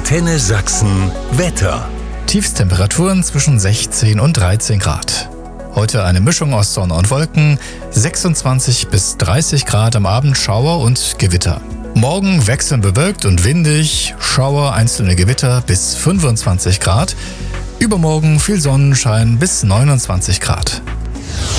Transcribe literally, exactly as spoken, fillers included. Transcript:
Antenne Sachsen Wetter. Tiefstemperaturen zwischen sechzehn und dreizehn Grad. Heute eine Mischung aus Sonne und Wolken, sechsundzwanzig bis dreißig Grad, am Abend Schauer und Gewitter. Morgen wechselnd bewölkt und windig, Schauer, einzelne Gewitter bis fünfundzwanzig Grad. Übermorgen viel Sonnenschein bis neunundzwanzig Grad.